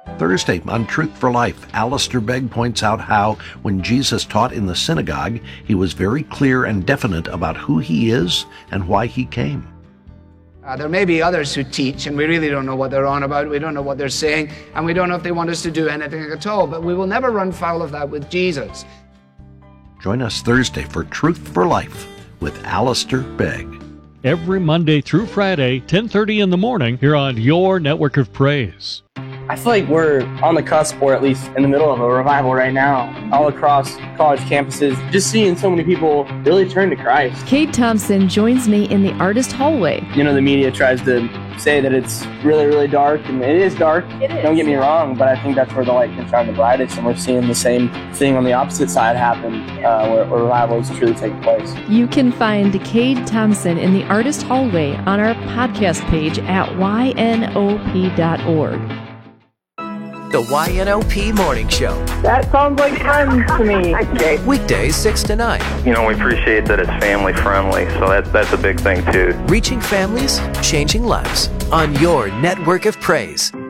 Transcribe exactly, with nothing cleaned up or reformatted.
Thursday on Truth for Life, Alistair Begg points out how, when Jesus taught in the synagogue, he was very clear and definite about who he is and why he came. Uh, there may be others who teach, and we really don't know what they're on about. We don't know what they're saying, and we don't know if they want us to do anything at all. But we will never run foul of that with Jesus. Join us Thursday for Truth for Life with Alistair Begg. Every Monday through Friday, ten thirty in the morning, here on your Network of Praise. I feel like we're on the cusp, or at least in the middle of a revival right now, all across college campuses, just seeing so many people really turn to Christ. Cade Thompson joins me in the artist hallway. You know, the media tries to say that it's really, really dark, and it is dark. It is. Don't get me wrong, but I think that's where the light can shine the brightest, and we're seeing the same thing on the opposite side happen, uh, where, where revival is truly taking place. You can find Cade Thompson in the artist hallway on our podcast page at Y N O P dot org. The Y N O P Morning Show. That sounds like friends to me. Okay. Weekdays six to nine. You know, we appreciate that it's family friendly, so that, that's a big thing too. Reaching families, changing lives on your Network of Praise.